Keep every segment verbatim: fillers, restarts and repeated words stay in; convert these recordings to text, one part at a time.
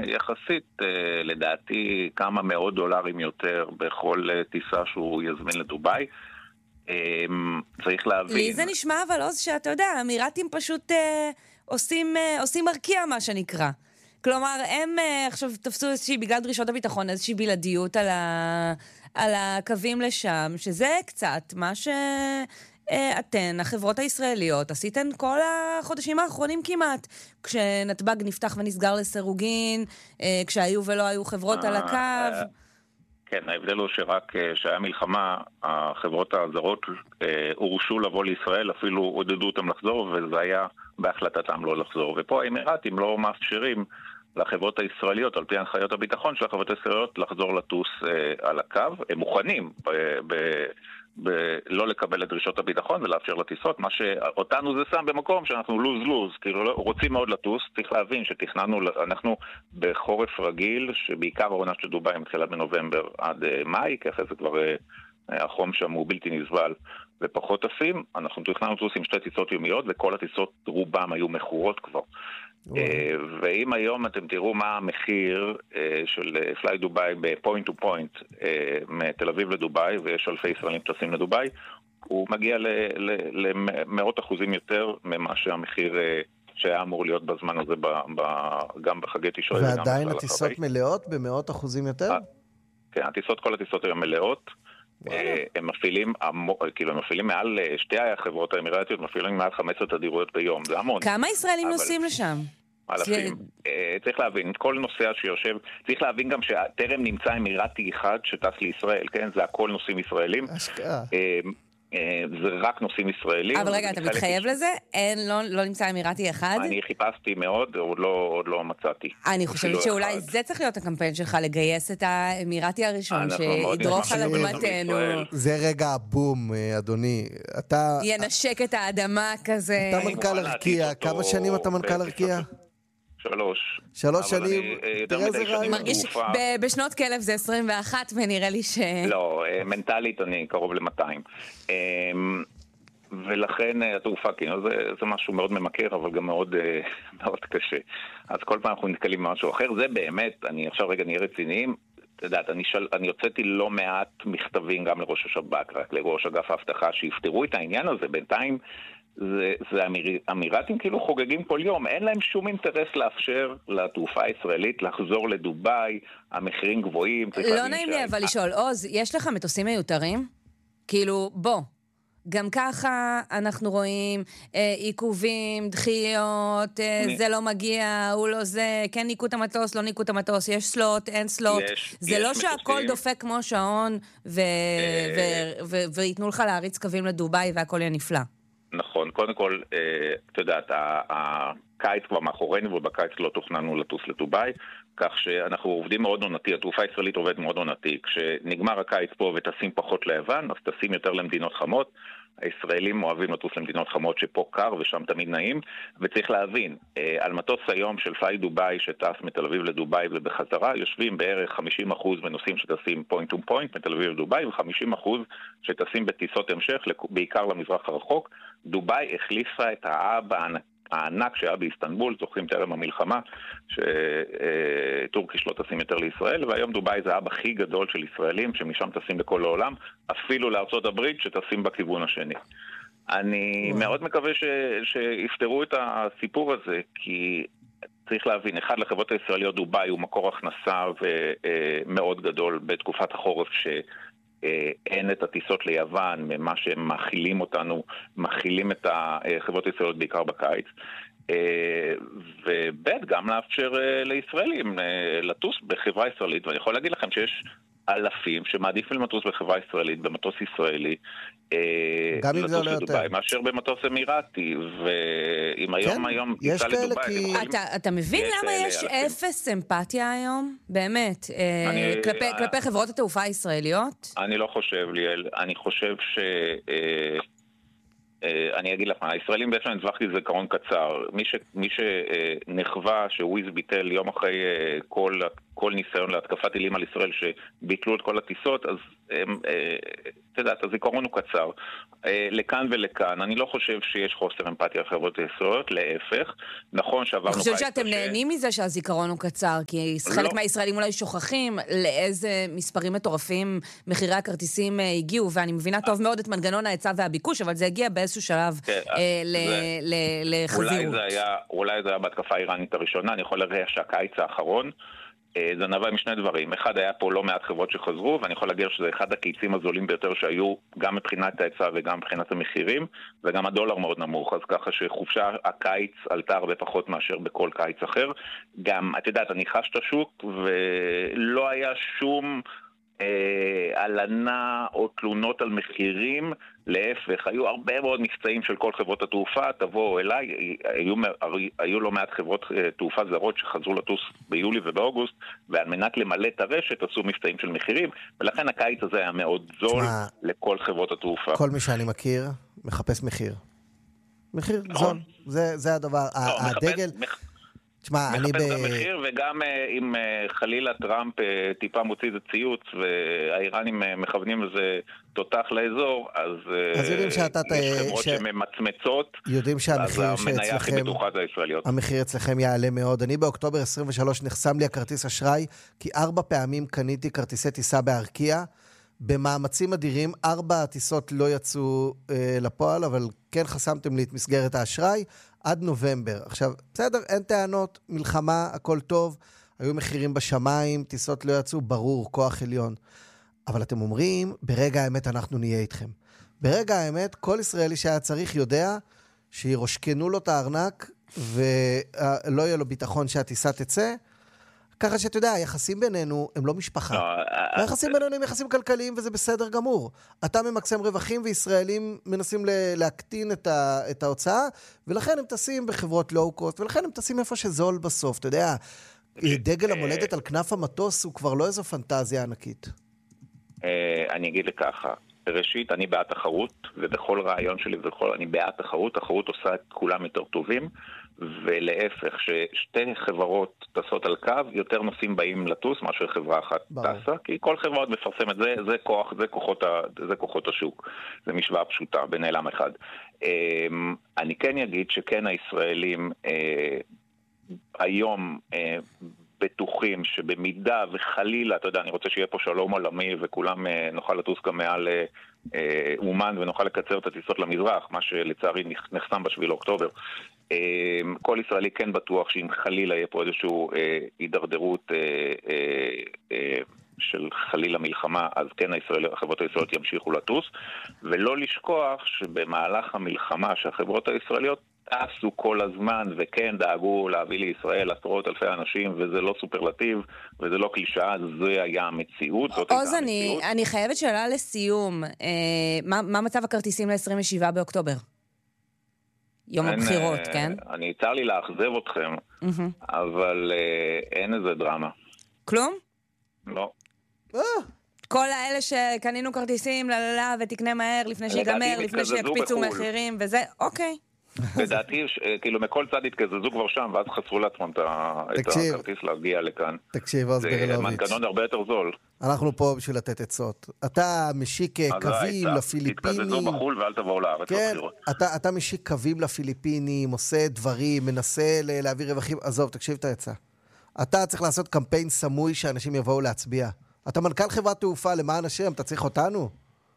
יחסית, לדעתי, כמה מאות דולרים יותר בכל טיסה שהוא יזמין לדוביי. צריך להבין. לי זה נשמע אבל עוז שאתה יודע, האמירתים פשוט אה, עושים, אה, עושים מרקיע מה שנקרא. כלומר, הם אה, עכשיו תפסו איזושהי, בגלל דרישות הביטחון, איזושהי בלעדיות על, ה, על הקווים לשם, שזה קצת מה שאתן, החברות הישראליות, עשיתן כל החודשים האחרונים כמעט, כשנתב"ג נפתח ונסגר לסירוגין, אה, כשהיו ולא היו חברות על הקו. כן, ההבדל הוא שרק שהיה מלחמה, החברות הזרות הורשו לבוא לישראל, אפילו עודדו אותם לחזור, וזה היה בהחלטתם לא לחזור. ופה האמירתים לא מאפשרים לחברות הישראליות, על פי הנחיות הביטחון של החברות הישראליות, לחזור לטוס על הקו. הם מוכנים ב... ב- ב- לא לקבל את דרישות הביטחון ולאפשר לטיסות, מה שאותנו זה שם במקום שאנחנו לוז-לוז, כאילו לא, רוצים מאוד לטוס, צריך להבין שתכננו, אנחנו בחורף רגיל, שבעיקר העונה של דובאי מתחילה בנובמבר עד uh, מאי, ככה זה כבר uh, החום שם הוא בלתי נסבל ופחות טסים, אנחנו תכננו לטוס עם שתי טיסות יומיות, וכל הטיסות רובם היו מכורות כבר. ואם היום אתם תראו מה המחיר של פליי דובאי בפוינט טו פוינט מתל אביב לדובאי, ויש אלפי ישראלים טסים לדובאי, הוא מגיע למאות אחוזים יותר ממה שהמחיר שהיה אמור להיות בזמן הזה גם בחגי תשרי. ועדיין הטיסות מלאות במאות אחוזים יותר? כן, הטיסות, כל הטיסות היום מלאות. הם מפעילים, כאילו הם מפעילים מעל שתי החברות האמירתיות, מפעילים מעל חמש עשרה תדירויות ביום, זה המון. כמה ישראלים נוסעים לשם? אלפים. צריך להבין, כל נוסע שיושב, צריך להבין גם שטרם נמצא אמירתי אחד שטס לישראל, כן? זה הכל נוסעים ישראלים. השקעה. זה רק נוסעים ישראלים. אבל רגע, אתה מתחייב לזה? אין, לא, לא נמצא אמירתי אחד? אני חיפשתי מאוד, עוד לא, עוד לא מצאתי. אני חושבת שאולי זה צריך להיות הקמפיין שלך, לגייס את האמירתי הראשון, שידרוך על אדמתנו. זה רגע הבום, אדוני. אתה... ינשק את האדמה כזה. אתה מנכ"ל ארקיע, כמה שנים אתה מנכ"ל ארקיע? שלוש. שלוש שנים, תראה איזה רעיון. מרגיש, בשנות כלב זה עשרים ואחת, ונראה לי ש... לא, מנטלית אני קרוב ל-מאתיים. ולכן התעופה, זה, זה משהו מאוד ממכר, אבל גם מאוד, מאוד קשה. אז כל פעם אנחנו נתקלים במשהו אחר. זה באמת, אני עכשיו רגע נהיה רציניים, אתה יודעת, אני, של, אני הוצאתי לא מעט מכתבים גם לראש השב"כ, רק לראש אגף ההבטחה, שיפתרו את העניין הזה. בינתיים זה, זה אמיר, אמירתים כאילו חוגגים כל יום, אין להם שום אינטרס לאפשר לתעופה הישראלית לחזור לדובאי, המחירים גבוהים. לא נעים לי אבל לשאול, עוז, יש לך מטוסים מיותרים? כאילו, בוא. גם ככה אנחנו רואים אה, עיכובים, דחיות, אה, אני... זה לא מגיע, הוא לא זה, כן ניקו את המטוס, לא ניקו את המטוס, יש סלוט, אין סלוט. יש, זה יש לא מטוסים. שהכל דופק כמו שעון, ו... אה... ו... ו... ו... ויתנו לך להריץ קווים לדובאי והכל יהיה נפלא. נכון, קודם כל, אה, אתה יודעת, הקיץ כבר מאחורינו, ובקיץ לא תוכננו לטוס לדובאי, כך שאנחנו עובדים מאוד עונתי, התעופה הישראלית עובדת מאוד עונתי. כשנגמר הקיץ פה וטסים פחות ליוון, אז טסים יותר למדינות חמות. הישראלים אוהבים לטוס למדינות חמות שפה קר ושם תמיד נעים, וצריך להבין, על מטוס היום של פליי דובאי שטס מתל אביב לדובאי ובחזרה, יושבים בערך חמישים אחוז בנוסעים שטסים פוינט טו פוינט מתל אביב לדובאי, ו-חמישים אחוז שטסים בטיסות המשך, בעיקר למזרח הרחוק. דובאי החליפה את האב הענק הענק שהיה באיסטנבול, זוכרים טרם המלחמה, שטורקיש לא טסים יותר לישראל, והיום דובאי זה האב הכי גדול של ישראלים, שמשם טסים בכל העולם, אפילו לארצות הברית שטסים בכיוון השני. אני מאוד מקווה ש... שיפתרו את הסיפור הזה, כי צריך להבין, אחד לחברות הישראליות דובאי הוא מקור הכנסה ומאוד גדול בתקופת החורף ש... אין את הטיסות ליוון, ממה שהם מכילים אותנו, מכילים את החברות הישראליות בעיקר בקיץ. ובית גם לאפשר לישראלים לטוס בחברה ישראלית, ואני יכול להגיד לכם שיש אלפים שמעדיפים למטוס בחברה ישראלית, במטוס ישראלי, לטוס לדובאי, מאשר במטוס אמירתי, ואם היום היום טיסה לדובאי... אתה מבין למה יש אפס אמפתיה היום? באמת, כלפי חברות התעופה הישראליות? אני לא חושב, ליאל, אני חושב ש... אני אגיד לך, הישראלים בעצם נצווח לי זיכרון קצר. מי, ש, מי שנחווה שוויז ביטל יום אחרי כל כל ניסיון להתקפת טילים על ישראל שביטלו את כל הטיסות, אז אתה יודע, הזיכרון הוא קצר. לכאן ולכאן, אני לא חושב שיש חוסר אמפתיה לחברות הישראליות, להפך. נכון שעברנו... אני חושבת שאתם נהנים מזה שהזיכרון הוא קצר, כי חלק מהישראלים אולי שוכחים לאיזה מספרים מטורפים מחירי הכרטיסים הגיעו, ואני מבינה טוב מאוד את מנגנון ההיצע והביקוש, אבל זה הגיע באיזשהו שלב לחזירות. אולי זה היה בהתקפה האיראנית הראשונה, אני יכול להראה שהקיץ האחרון, זה נבע משני דברים. אחד, היה פה לא מעט חברות שחזרו, ואני יכול להגיד שזה אחד הקיצים הזולים ביותר שהיו גם מבחינת ההיצע וגם מבחינת המחירים, וגם הדולר מאוד נמוך, אז ככה שחופשה הקיץ עלתה הרבה פחות מאשר בכל קיץ אחר. גם, את יודעת, אני חש את השוק, ולא היה שום אה, עלנה או תלונות על מחירים, להפך, היו הרבה מאוד מבצעים של כל חברות התעופה, תבואו אליי, היו, היו לא מעט חברות תעופה זרות שחזרו לטוס ביולי ובאוגוסט, ועל מנת למלא את הרשת עשו מבצעים של מחירים, ולכן הקיץ הזה היה מאוד זול שמה, לכל חברות התעופה. כל מי שאני מכיר מחפש מחיר. מחיר זול, זה, זה הדבר. לא, הדגל... מחפש... תשמע, אני ב... מחפש את המחיר, וגם אם חלילה טראמפ טיפה מוציא את הציוץ, והאיראנים מכוונים לזה תותח לאזור, אז, אז יודעים שאתה... יש חברות ש... שממצמצות, יודעים שהמחיר שאצלכם... המחיר אצלכם יעלה מאוד. אני באוקטובר עשרים ושלוש נחסם לי הכרטיס אשראי, כי ארבע פעמים קניתי כרטיסי טיסה בארקיע, במאמצים אדירים, ארבע הטיסות לא יצאו אה, לפועל, אבל כן חסמתם לי את מסגרת האשראי, עד נובמבר. עכשיו, בסדר, אין טענות, מלחמה, הכל טוב, היו מחירים בשמיים, טיסות לא יצאו, ברור, כוח עליון. אבל אתם אומרים, ברגע האמת אנחנו נהיה איתכם. ברגע האמת, כל ישראלי שהיה צריך יודע שירושכנו לו את הארנק, ולא יהיה לו ביטחון שהטיסה תצא, ככה שאתה יודע, היחסים בינינו הם לא משפחה. היחסים בינינו הם יחסים כלכליים, וזה בסדר גמור. אתה ממקסם רווחים, וישראלים מנסים להקטין את ההוצאה, ולכן הם טסים בחברות לואו-קוסט, ולכן הם טסים איפה שזול בסוף. אתה יודע, דגל המולדת על כנף המטוס הוא כבר לא איזו פנטזיה ענקית. אני אגיד לככה, ראשית, אני בעד תחרות, ובכל רעיון שלי ובכל, אני בעד תחרות, תחרות עושה את כולם יותר טובים, ולהפך, ששתי חברות טסות על קו, יותר נוסעים באים לטוס, מאשר חברה אחת טסה, כי כל חברה עוד מפרסמת, זה, זה כוח, זה כוחות, זה כוחות השוק. זה משוואה פשוטה, בנעלם אחד. אני כן אגיד שכן הישראלים היום בטוחים שבמידה וחלילה, אתה יודע, אני רוצה שיהיה פה שלום עולמי וכולם נוכל לטוס גם מעל אומן ונוכל לקצר את הטיסות למזרח, מה שלצערי נחסם בשביל אוקטובר. כל ישראלי כן בטוח שאם חלילה יהיה פה איזשהו הידרדרות של חלילה מלחמה, אז כן החברות הישראליות ימשיכו לטוס, ולא לשכוח שבמהלך המלחמה שהחברות הישראליות עשו כל הזמן, וכן דאגו להביא לישראל עשרות אלפי אנשים, וזה לא סופרלטיב, וזה לא קלישאה, זה היה המציאות. עוז, אני, אני חייבת שאלה לסיום. אה, מה, מה מצב הכרטיסים ל-עשרים ושבעה באוקטובר? יום אין, הבחירות, אה, כן? אני צר לי לאכזב אתכם, mm-hmm. אבל אה, אין איזה דרמה. כלום? לא. אה. כל האלה שקנינו כרטיסים, לללה, ותקנה מהר, לפני שיגמר, לפני שיקפיצו מחירים, וזה, אוקיי. לדעתי, כאילו, מכל צד התקזזו כבר שם, ואז חסרו לעצמם את הכרטיס להגיע לכאן. תקשיב, אז ברלוביץ'. זה מנגנון הרבה יותר זול. אנחנו פה בשביל לתת עצות. אתה משיק קווים לפיליפינים. תתקזזו בחול ואל תבואו לארץ. כן, אתה משיק קווים לפיליפינים, עושה דברים, מנסה להביא רווחים. עזוב, תקשיב את העצה. אתה צריך לעשות קמפיין סמוי שאנשים יבואו להצביע. אתה מנכ"ל חברת תעופה, למען השם, אתה צריך אותנו?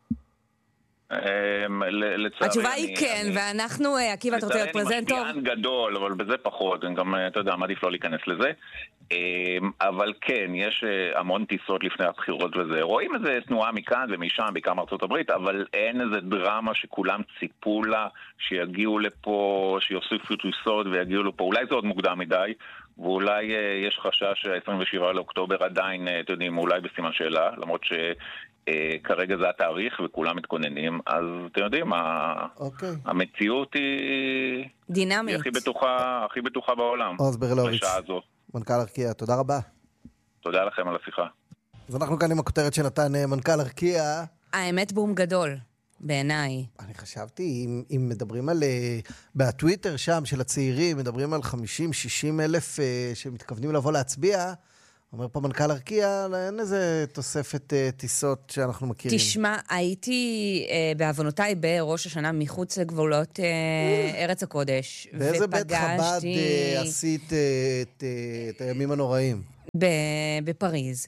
התשובה היא כן, ואנחנו, עקיבא, אתה רוצה להיות פרזנטור? אני משפיען גדול, אבל בזה פחות, גם, אתה יודע, מעדיף לא להיכנס לזה. אבל כן, יש המון טיסות לפני הבחירות וזה. רואים איזה תנועה מכאן ומשם, בעיקר מארצות הברית, אבל אין איזה דרמה שכולם ציפו לה, שיגיעו לפה, שיוסיפו טיסות ויגיעו לפה. אולי זה עוד מוקדם מדי, ואולי יש חשש ש-עשרים ושבעה לאוקטובר עדיין, אתם יודעים, אולי בסימן שאלה, למרות ש... כרגע זה התאריך וכולם מתכוננים, אז אתם יודעים, המציאות היא דינמית. היא הכי בטוחה בעולם. עוז ברלוביץ', מנכ"ל ארקיע, תודה רבה. תודה לכם על השיחה. אז אנחנו כאן עם הכותרת שנתן מנכ"ל ארקיע. האמת בום גדול, בעיניי. אני חשבתי, אם מדברים על, בטוויטר שם של הצעירים, מדברים על חמישים שישים אלף שמתכוונים לבוא להצביע, אומר פה מנכ"ל ארקיע, אין איזה תוספת uh, טיסות שאנחנו מכירים. תשמע, הייתי uh, בעוונותיי בראש השנה מחוץ לגבולות uh, ארץ הקודש. באיזה בית חב"ד uh, עשית uh, את, uh, את הימים הנוראים? בפריז,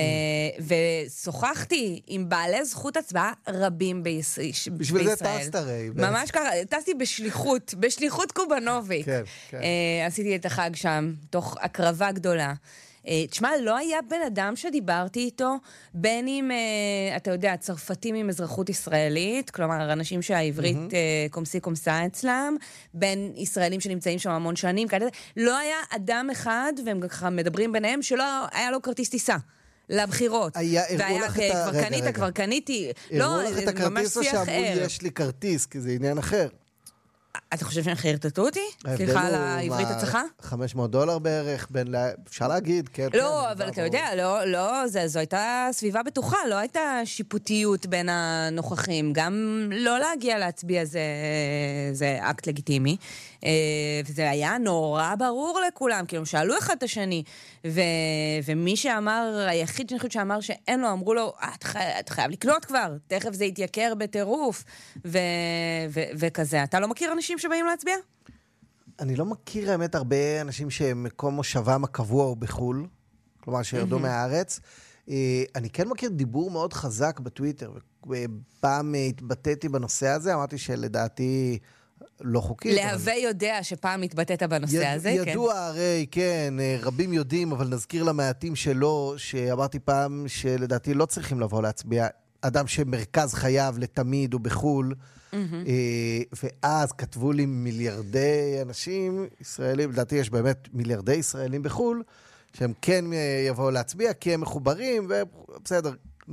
ושוחחתי עם בעלי זכות הצבעה רבים בישראל. בשביל זה טסת הרי. ממש ככה, טסתי בשליחות, בשליחות קובנוביק. כן, כן. עשיתי את החג שם, תוך הקרבה גדולה. תשמע, לא היה בן אדם שדיברתי איתו, בין אם, אתה יודע, צרפתים עם אזרחות ישראלית, כלומר, אנשים שהעברית קומסי קומסה אצלם, בין ישראלים שנמצאים שם המון שנים, כאלה, לא היה אדם אחד, והם ככה מדברים ביניהם, שלא היה לו כרטיס טיסה. לבחירות. היה, הראו לך את ה... כבר קנית, כבר קניתי. הראו לך את הכרטיס או שאמרו, יש לי כרטיס, כי זה עניין אחר. אתה חושב שהם חרטטו אותי? סליחה על העברית הצחה? חמש מאות דולר בערך, אפשר להגיד, כן. לא, אבל אתה יודע, לא, זו הייתה סביבה בטוחה, לא הייתה שיפוטיות בין הנוכחים. גם לא להגיע להצביע זה אקט לגיטימי. וזה היה נורא ברור לכולם, כאילו שאלו אחד את השני, ומי שאמר, היחיד שאני חושבת שאמר שאין לו, אמרו לו, אתה חייב לקנות כבר, תכף זה יתייקר בטירוף, וכזה. אתה לא מכיר אנשים שבאים להצביע? אני לא מכיר, האמת, הרבה אנשים שמקום מושבם הקבוע הוא בחול, כלומר שירדו מהארץ. אני כן מכיר דיבור מאוד חזק בטוויטר, ופעם התבטאתי בנושא הזה, אמרתי שלדעתי לא חוקית. להווה יודע שפעם התבטאת בנושא הזה, כן. ידוע הרי, כן, רבים יודעים, אבל נזכיר למעטים שלא, שאמרתי פעם שלדעתי לא צריכים לבוא להצביע, אדם שמרכז חייו לתמיד הוא בחול, ואז כתבו לי מיליארדי אנשים ישראלים, לדעתי יש באמת מיליארדי ישראלים בחול, שהם כן יבואו להצביע, כי הם מחוברים, ובסדר,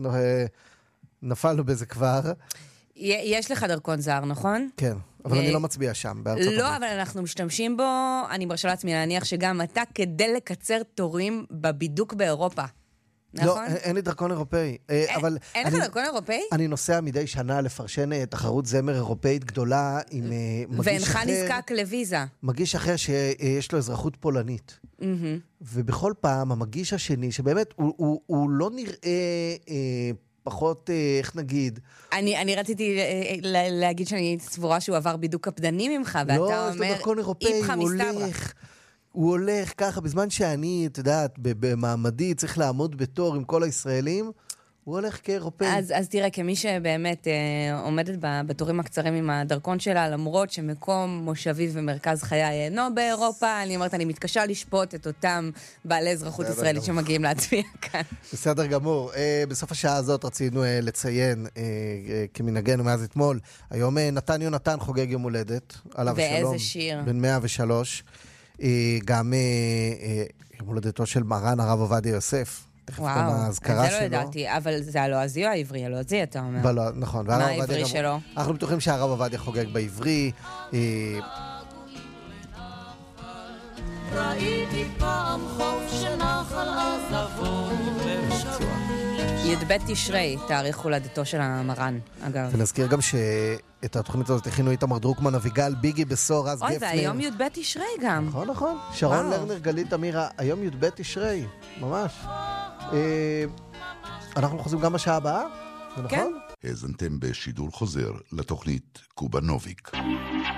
נפלנו בזה כבר. יש לך דרכון זר, נכון? כן, אבל אני לא מצביע שם, בארצות הברית. לא, אבל אנחנו משתמשים בו, אני מרשה לעצמי להניח שגם אתה, כדי לקצר תורים בבידוק באירופה. לא, אין לי דרכון אירופאי. אין לך דרכון אירופאי? אני נוסע מדי שנה לפרשן תחרות זמר אירופאית גדולה עם מגיש אחר. ואינך נזקק לוויזה. מגיש אחר שיש לו אזרחות פולנית. ובכל פעם המגיש השני, שבאמת הוא לא נראה פחות, איך נגיד... אני רציתי להגיד שאני סבורה שהוא עבר בידוק קפדני ממך, ואתה אומר, איפכא מסתברא. הוא הולך ככה, בזמן שאני, את יודעת, במעמדי, צריך לעמוד בתור עם כל הישראלים, הוא הולך כאירופאי. אז, אז תראה, כמי שבאמת אה, עומדת בתורים הקצרים עם הדרכון שלה, למרות שמקום מושבי ומרכז חיי אינו באירופה, אני אומרת, אני מתקשה לשפוט את אותם בעלי אזרחות ישראלית גמור. שמגיעים להצביע כאן. בסדר גמור. אה, בסוף השעה הזאת רצינו אה, לציין, אה, אה, כמנהגנו מאז אתמול, היום אה, נתן יונתן חוגג יום הולדת, עליו שלום. ואיזה שיר. בן מאה ושלוש. גם יום הולדתו של מרן הרב עובדיה יוסף. וואו, את זה לא ידעתי, אבל זה הלועזי או העברי? הלועזי, אתה אומר. נכון. מה העברי שלו? אנחנו בטוחים שהרב עובדיה חוגג בעברי. ראיתי פעם חוף שנחל עזבו. י"ב תשרי, תאריך הולדתו של המרן, אגב. ונזכיר גם שאת התוכנית הזאת הכינו איתמר דרוקמן, אביגל, ביגי בסור, אז גפנר. אוי, והיום י"ב תשרי גם. נכון, נכון. שרון לרנר, גלית אמירה, היום י"ב תשרי, ממש. אנחנו חוזרים גם בשעה הבאה, זה נכון? האזנתם בשידור חוזר לתוכנית קובנוביק.